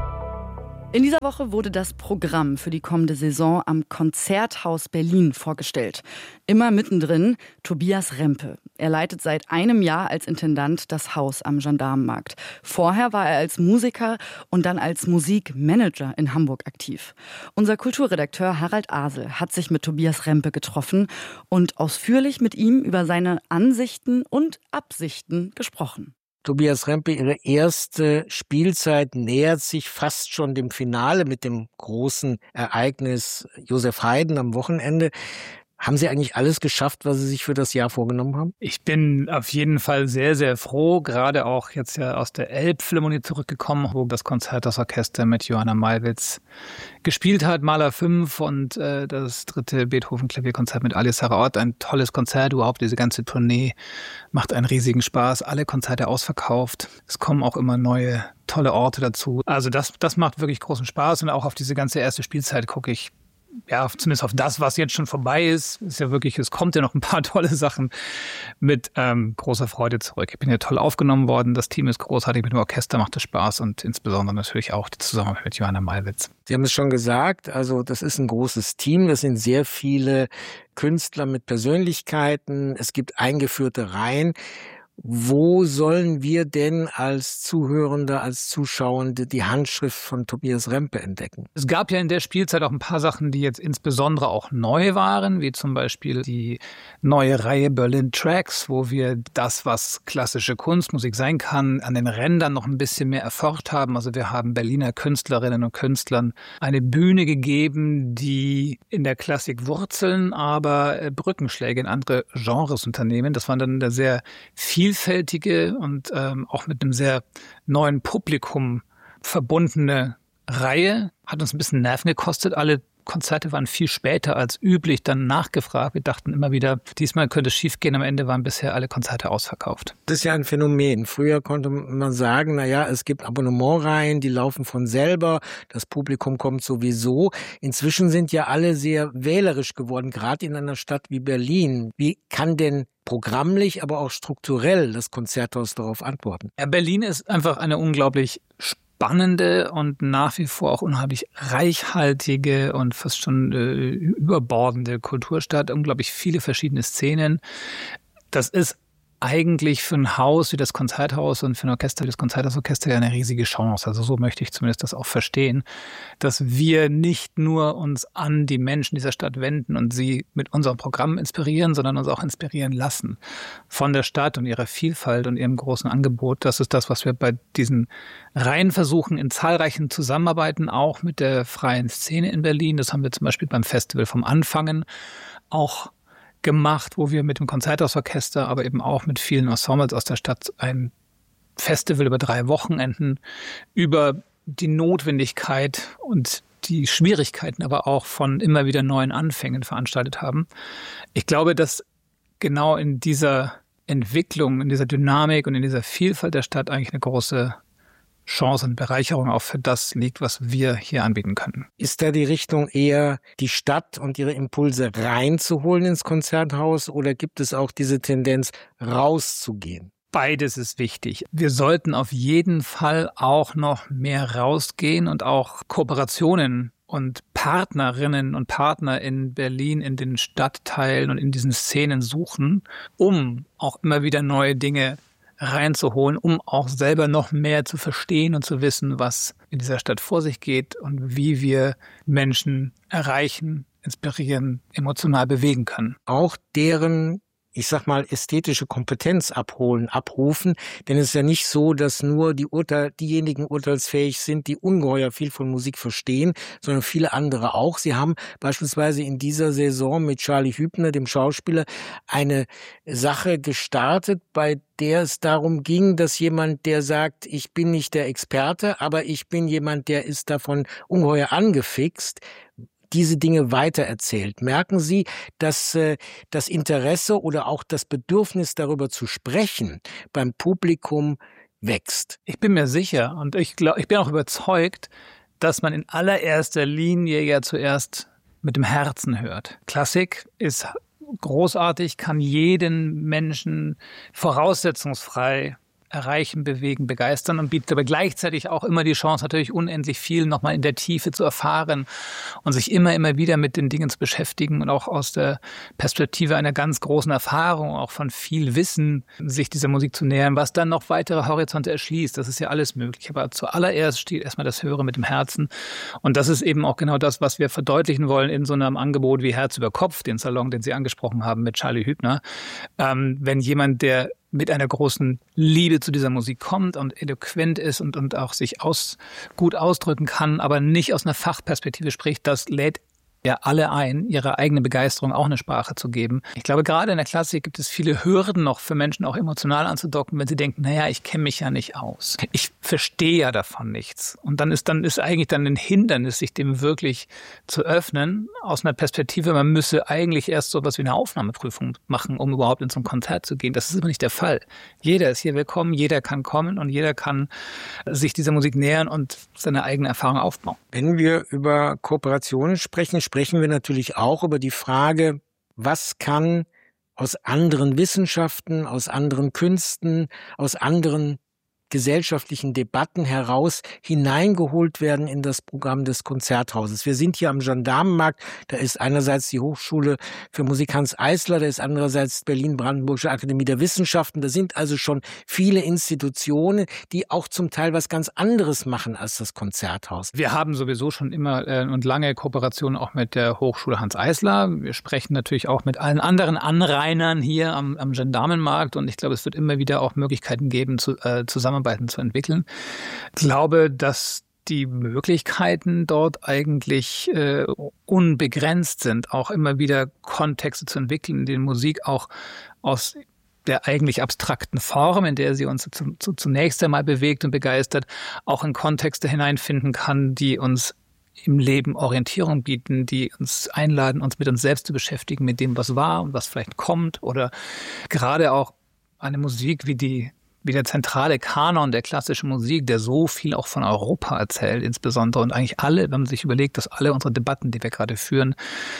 D: In dieser Woche wurde das Programm für die kommende Saison am Konzerthaus Berlin vorgestellt. Immer mittendrin Tobias Rempe. Er leitet seit einem Jahr als Intendant das Haus am Gendarmenmarkt. Vorher war er als Musiker und dann als Musikmanager in Hamburg aktiv. Unser Kulturredakteur Harald Asel hat sich mit Tobias Rempe getroffen und ausführlich mit ihm über seine Ansichten und Absichten gesprochen.
J: Tobias Rempe, Ihre erste Spielzeit nähert sich fast schon dem Finale mit dem großen Ereignis Josef Haydn am Wochenende. Haben Sie eigentlich alles geschafft, was Sie sich für das Jahr vorgenommen haben?
L: Ich bin auf jeden Fall sehr, sehr froh, gerade auch jetzt ja aus der Elbphilharmonie zurückgekommen, wo das Konzerthausorchester mit Johanna Malwitz gespielt hat, Mahler 5 und das 3. Beethoven-Klavierkonzert mit Alice Sarraott. Ein tolles Konzert, überhaupt diese ganze Tournee macht einen riesigen Spaß. Alle Konzerte ausverkauft. Es kommen auch immer neue, tolle Orte dazu. Also das macht wirklich großen Spaß und auch auf diese ganze erste Spielzeit gucke ich, ja, zumindest auf das, was jetzt schon vorbei ist, ist ja wirklich, es kommt ja noch ein paar tolle Sachen mit großer Freude zurück. Ich bin ja toll aufgenommen worden, das Team ist großartig, mit dem Orchester macht es Spaß und insbesondere natürlich auch die Zusammenarbeit mit Johanna Malwitz.
J: Sie haben es schon gesagt, also das ist ein großes Team, das sind sehr viele Künstler mit Persönlichkeiten, es gibt eingeführte Reihen. Wo sollen wir denn als Zuhörende, als Zuschauende die Handschrift von Tobias Rempe entdecken?
L: Es gab ja in der Spielzeit auch ein paar Sachen, die jetzt insbesondere auch neu waren, wie zum Beispiel die neue Reihe Berlin Tracks, wo wir das, was klassische Kunstmusik sein kann, an den Rändern noch ein bisschen mehr erforscht haben. Also wir haben Berliner Künstlerinnen und Künstlern eine Bühne gegeben, die in der Klassik wurzeln, aber Brückenschläge in andere Genres unternehmen. Das waren dann eine sehr vielfältige und auch mit einem sehr neuen Publikum verbundene Reihe. Hat uns ein bisschen Nerven gekostet. Alle Konzerte waren viel später als üblich dann nachgefragt. Wir dachten immer wieder, diesmal könnte es schief gehen. Am Ende waren bisher alle Konzerte ausverkauft.
J: Das ist ja ein Phänomen. Früher konnte man sagen, naja, es gibt Abonnementreihen, die laufen von selber. Das Publikum kommt sowieso. Inzwischen sind ja alle sehr wählerisch geworden, gerade in einer Stadt wie Berlin. Wie kann denn programmlich, aber auch strukturell das Konzerthaus darauf antworten?
L: Ja, Berlin ist einfach eine unglaublich spannende und nach wie vor auch unheimlich reichhaltige und fast schon überbordende Kulturstadt. Unglaublich viele verschiedene Szenen. Das ist eigentlich für ein Haus wie das Konzerthaus und für ein Orchester wie das Konzerthausorchester ja eine riesige Chance. Also so möchte ich zumindest das auch verstehen, dass wir nicht nur uns an die Menschen dieser Stadt wenden und sie mit unserem Programm inspirieren, sondern uns auch inspirieren lassen von der Stadt und ihrer Vielfalt und ihrem großen Angebot. Das ist das, was wir bei diesen Reihen versuchen, in zahlreichen Zusammenarbeiten, auch mit der freien Szene in Berlin. Das haben wir zum Beispiel beim Festival vom Anfangen auch gemacht, wo wir mit dem Konzerthausorchester, aber eben auch mit vielen Ensembles aus der Stadt ein Festival über 3 Wochenenden über die Notwendigkeit und die Schwierigkeiten aber auch von immer wieder neuen Anfängen veranstaltet haben. Ich glaube, dass genau in dieser Entwicklung, in dieser Dynamik und in dieser Vielfalt der Stadt eigentlich eine große Chance und Bereicherung auch für das liegt, was wir hier anbieten können.
J: Ist da die Richtung eher, die Stadt und ihre Impulse reinzuholen ins Konzerthaus oder gibt es auch diese Tendenz, rauszugehen?
L: Beides ist wichtig. Wir sollten auf jeden Fall auch noch mehr rausgehen und auch Kooperationen und Partnerinnen und Partner in Berlin, in den Stadtteilen und in diesen Szenen suchen, um auch immer wieder neue Dinge reinzuholen, um auch selber noch mehr zu verstehen und zu wissen, was in dieser Stadt vor sich geht und wie wir Menschen erreichen, inspirieren, emotional bewegen können.
J: Auch deren ich sag mal, ästhetische Kompetenz abrufen. Denn es ist ja nicht so, dass nur diejenigen urteilsfähig sind, die ungeheuer viel von Musik verstehen, sondern viele andere auch. Sie haben beispielsweise in dieser Saison mit Charlie Hübner, dem Schauspieler, eine Sache gestartet, bei der es darum ging, dass jemand, der sagt, ich bin nicht der Experte, aber ich bin jemand, der ist davon ungeheuer angefixt, diese Dinge weitererzählt. Merken Sie, dass das Interesse oder auch das Bedürfnis, darüber zu sprechen, beim Publikum wächst?
L: Ich bin mir sicher und ich bin auch überzeugt, dass man in allererster Linie ja zuerst mit dem Herzen hört. Klassik ist großartig, kann jeden Menschen voraussetzungsfrei erreichen, bewegen, begeistern und bietet aber gleichzeitig auch immer die Chance, natürlich unendlich viel nochmal in der Tiefe zu erfahren und sich immer wieder mit den Dingen zu beschäftigen und auch aus der Perspektive einer ganz großen Erfahrung, auch von viel Wissen, sich dieser Musik zu nähern, was dann noch weitere Horizonte erschließt. Das ist ja alles möglich. Aber zuallererst steht erstmal das Hören mit dem Herzen. Und das ist eben auch genau das, was wir verdeutlichen wollen in so einem Angebot wie Herz über Kopf, den Salon, den Sie angesprochen haben mit Charlie Hübner. Wenn jemand, der mit einer großen Liebe zu dieser Musik kommt und eloquent ist und auch sich gut ausdrücken kann, aber nicht aus einer Fachperspektive spricht, das lädt ja alle ein, ihre eigene Begeisterung auch eine Sprache zu geben. Ich glaube, gerade in der Klassik gibt es viele Hürden noch für Menschen auch emotional anzudocken, wenn sie denken, naja, ich kenne mich ja nicht aus. Ich verstehe ja davon nichts. Und dann ist eigentlich ein Hindernis, sich dem wirklich zu öffnen, aus einer Perspektive, man müsse eigentlich erst so etwas wie eine Aufnahmeprüfung machen, um überhaupt in so ein Konzert zu gehen. Das ist aber nicht der Fall. Jeder ist hier willkommen, jeder kann kommen und jeder kann sich dieser Musik nähern und seine eigene Erfahrung aufbauen.
J: Wenn wir über Kooperationen sprechen wir natürlich auch über die Frage, was kann aus anderen Wissenschaften, aus anderen Künsten, aus anderen gesellschaftlichen Debatten heraus hineingeholt werden in das Programm des Konzerthauses. Wir sind hier am Gendarmenmarkt, da ist einerseits die Hochschule für Musik Hanns Eisler, da ist andererseits Berlin-Brandenburgische Akademie der Wissenschaften. Da sind also schon viele Institutionen, die auch zum Teil was ganz anderes machen als das Konzerthaus.
L: Wir haben sowieso schon immer und lange Kooperationen auch mit der Hochschule Hanns Eisler. Wir sprechen natürlich auch mit allen anderen Anrainern hier am Gendarmenmarkt und ich glaube, es wird immer wieder auch Möglichkeiten geben, Zusammenarbeiten zu entwickeln. Ich glaube, dass die Möglichkeiten dort eigentlich unbegrenzt sind, auch immer wieder Kontexte zu entwickeln, in denen Musik auch aus der eigentlich abstrakten Form, in der sie uns zunächst einmal bewegt und begeistert, auch in Kontexte hineinfinden kann, die uns im Leben Orientierung bieten, die uns einladen, uns mit uns selbst zu beschäftigen, mit dem, was war und was vielleicht kommt, oder gerade auch eine Musik wie der zentrale Kanon der klassischen Musik, der so viel auch von Europa erzählt, insbesondere, und eigentlich alle, wenn man sich überlegt, dass alle unsere Debatten, die wir gerade führen,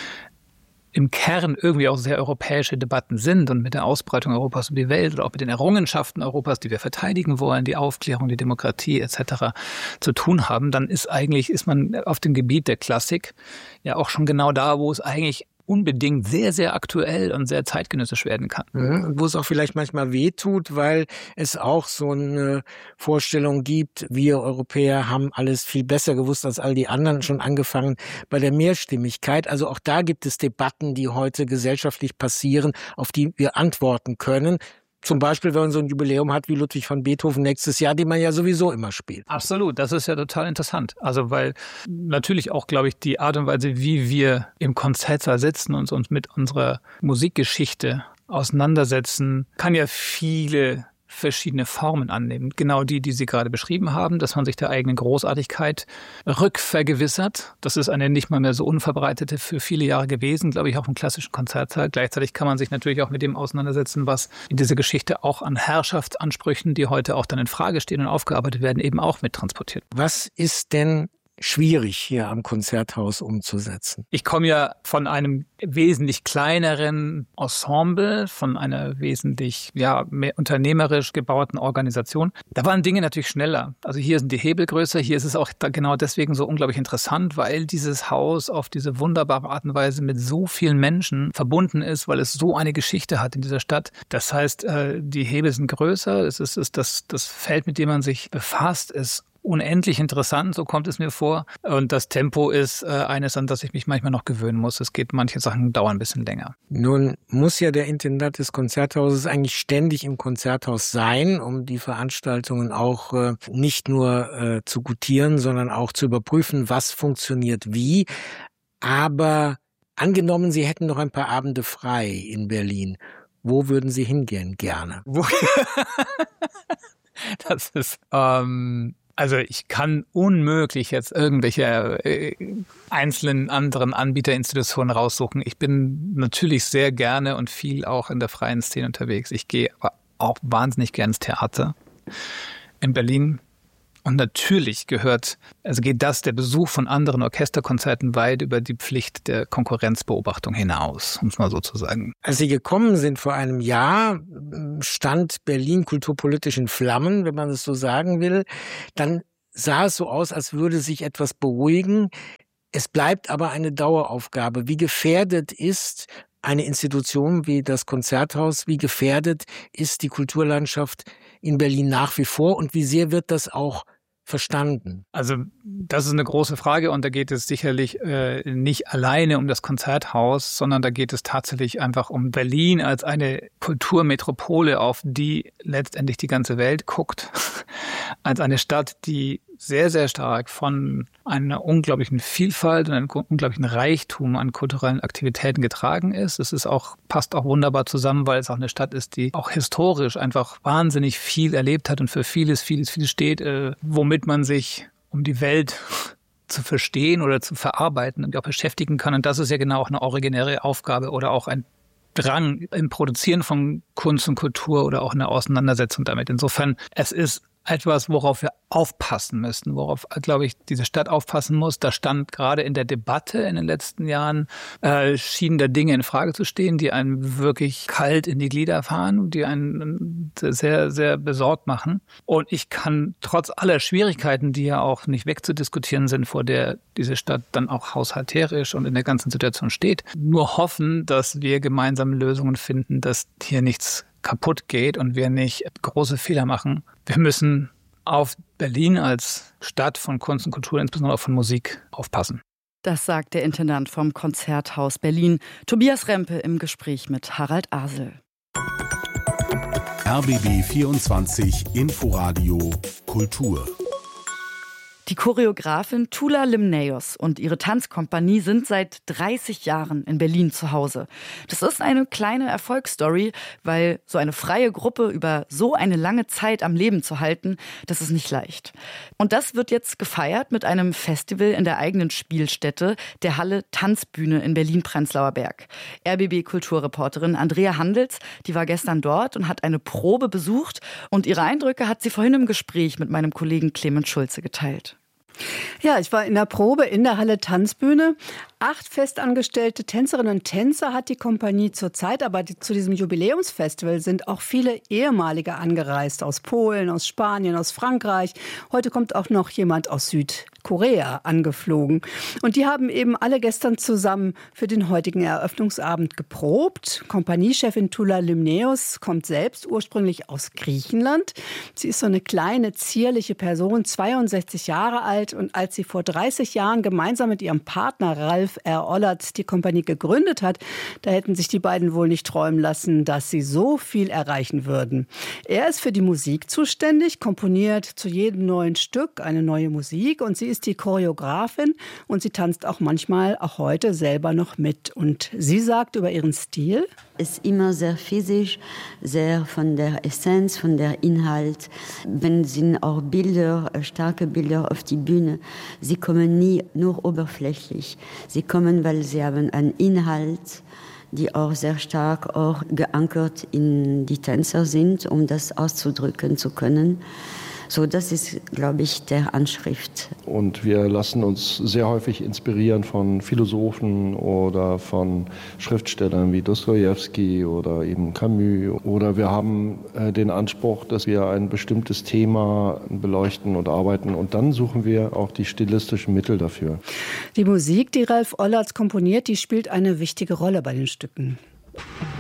L: im Kern irgendwie auch sehr europäische Debatten sind und mit der Ausbreitung Europas um die Welt oder auch mit den Errungenschaften Europas, die wir verteidigen wollen, die Aufklärung, die Demokratie etc. zu tun haben, dann ist man auf dem Gebiet der Klassik ja auch schon genau da, wo es eigentlich unbedingt sehr, sehr aktuell und sehr zeitgenössisch werden kann.
J: Und wo es auch vielleicht manchmal wehtut, weil es auch so eine Vorstellung gibt, wir Europäer haben alles viel besser gewusst als all die anderen, schon angefangen bei der Mehrstimmigkeit. Also auch da gibt es Debatten, die heute gesellschaftlich passieren, auf die wir antworten können. Zum Beispiel, wenn man so ein Jubiläum hat wie Ludwig van Beethoven nächstes Jahr, den man ja sowieso immer spielt.
L: Absolut, das ist ja total interessant. Also weil natürlich auch, glaube ich, die Art und Weise, wie wir im Konzertsaal sitzen und uns mit unserer Musikgeschichte auseinandersetzen, kann ja viele verschiedene Formen annehmen. Genau die Sie gerade beschrieben haben, dass man sich der eigenen Großartigkeit rückvergewissert. Das ist eine nicht mal mehr so unverbreitete für viele Jahre gewesen, glaube ich, auch im klassischen Konzertsaal. Gleichzeitig kann man sich natürlich auch mit dem auseinandersetzen, was in dieser Geschichte auch an Herrschaftsansprüchen, die heute auch dann in Frage stehen und aufgearbeitet werden, eben auch mittransportiert.
J: Was ist denn schwierig hier am Konzerthaus umzusetzen?
L: Ich komme ja von einem wesentlich kleineren Ensemble, von einer wesentlich mehr unternehmerisch gebauten Organisation. Da waren Dinge natürlich schneller. Also hier sind die Hebel größer, hier ist es auch genau deswegen so unglaublich interessant, weil dieses Haus auf diese wunderbare Art und Weise mit so vielen Menschen verbunden ist, weil es so eine Geschichte hat in dieser Stadt. Das heißt, die Hebel sind größer, das Feld, mit dem man sich befasst, ist unendlich interessant, so kommt es mir vor. Und das Tempo ist eines, an das ich mich manchmal noch gewöhnen muss. Manche Sachen dauern ein bisschen länger.
J: Nun muss ja der Intendant des Konzerthauses eigentlich ständig im Konzerthaus sein, um die Veranstaltungen auch nicht nur zu gutieren, sondern auch zu überprüfen, was funktioniert wie. Aber angenommen, Sie hätten noch ein paar Abende frei in Berlin. Wo würden Sie hingehen gerne?
L: Das ist, also ich kann unmöglich jetzt irgendwelche einzelnen anderen Anbieterinstitutionen raussuchen. Ich bin natürlich sehr gerne und viel auch in der freien Szene unterwegs. Ich gehe aber auch wahnsinnig gern ins Theater in Berlin. Und natürlich geht der Besuch von anderen Orchesterkonzerten weit über die Pflicht der Konkurrenzbeobachtung hinaus, um es mal so zu sagen.
J: Als Sie gekommen sind vor einem Jahr, stand Berlin kulturpolitisch in Flammen, wenn man es so sagen will. Dann sah es so aus, als würde sich etwas beruhigen. Es bleibt aber eine Daueraufgabe. Wie gefährdet ist eine Institution wie das Konzerthaus, wie gefährdet ist die Kulturlandschaft in Berlin nach wie vor und wie sehr wird das auch verstanden?
L: Also das ist eine große Frage und da geht es sicherlich nicht alleine um das Konzerthaus, sondern da geht es tatsächlich einfach um Berlin als eine Kulturmetropole, auf die letztendlich die ganze Welt guckt, als eine Stadt, die sehr, sehr stark von einer unglaublichen Vielfalt und einem unglaublichen Reichtum an kulturellen Aktivitäten getragen ist. Passt auch wunderbar zusammen, weil es auch eine Stadt ist, die auch historisch einfach wahnsinnig viel erlebt hat und für vieles steht, womit man sich um die Welt zu verstehen oder zu verarbeiten und auch beschäftigen kann. Und das ist ja genau auch eine originäre Aufgabe oder auch ein Drang im Produzieren von Kunst und Kultur oder auch in der Auseinandersetzung damit. Insofern, es ist etwas, worauf wir aufpassen müssen, worauf, glaube ich, diese Stadt aufpassen muss. Da stand gerade in der Debatte in den letzten Jahren, schienen da Dinge in Frage zu stehen, die einen wirklich kalt in die Glieder fahren, die einen sehr, sehr besorgt machen. Und ich kann trotz aller Schwierigkeiten, die ja auch nicht wegzudiskutieren sind, vor der diese Stadt dann auch haushalterisch und in der ganzen Situation steht, nur hoffen, dass wir gemeinsame Lösungen finden, dass hier nichts kaputt geht und wir nicht große Fehler machen. Wir müssen auf Berlin als Stadt von Kunst und Kultur, insbesondere auch von Musik, aufpassen.
D: Das sagt der Intendant vom Konzerthaus Berlin, Tobias Rempe, im Gespräch mit Harald Asel.
H: RBB 24 Inforadio Kultur.
D: Die Choreografin Tula Limnaeus und ihre Tanzkompanie sind seit 30 Jahren in Berlin zu Hause. Das ist eine kleine Erfolgsstory, weil so eine freie Gruppe über so eine lange Zeit am Leben zu halten, das ist nicht leicht. Und das wird jetzt gefeiert mit einem Festival in der eigenen Spielstätte, der Halle Tanzbühne in Berlin-Prenzlauer Berg. RBB-Kulturreporterin Andrea Handels, die war gestern dort und hat eine Probe besucht. Und ihre Eindrücke hat sie vorhin im Gespräch mit meinem Kollegen Clemens Schulze geteilt.
K: Ja, ich war in der Probe in der Halle Tanzbühne. 8 festangestellte Tänzerinnen und Tänzer hat die Kompanie zurzeit, aber zu diesem Jubiläumsfestival sind auch viele ehemalige angereist, aus Polen, aus Spanien, aus Frankreich. Heute kommt auch noch jemand aus Südkorea angeflogen. Und die haben eben alle gestern zusammen für den heutigen Eröffnungsabend geprobt. Kompaniechefin Tula Limnaeus kommt selbst ursprünglich aus Griechenland. Sie ist so eine kleine, zierliche Person, 62 Jahre alt. Und als sie vor 30 Jahren gemeinsam mit ihrem Partner Ralf R. Ollert die Kompanie gegründet hat, da hätten sich die beiden wohl nicht träumen lassen, dass sie so viel erreichen würden. Er ist für die Musik zuständig, komponiert zu jedem neuen Stück eine neue Musik und sie ist die Choreografin und sie tanzt auch manchmal, auch heute, selber noch mit. Und sie sagt über ihren Stil:
M: ist immer sehr physisch, sehr von der Essenz, von der Inhalt. Wenn sind auch Bilder, starke Bilder auf die Bühne, sie kommen nie nur oberflächlich. Sie kommen, weil sie haben einen Inhalt, die auch sehr stark auch geankert in die Tänzer sind, um das auszudrücken zu können. So, das ist, glaube ich, der Anschrift.
N: Und wir lassen uns sehr häufig inspirieren von Philosophen oder von Schriftstellern wie Dostojewski oder eben Camus. Oder wir haben den Anspruch, dass wir ein bestimmtes Thema beleuchten und arbeiten. Und dann suchen wir auch die stilistischen Mittel dafür.
K: Die Musik, die Ralf Ollert komponiert, die spielt eine wichtige Rolle bei den Stücken.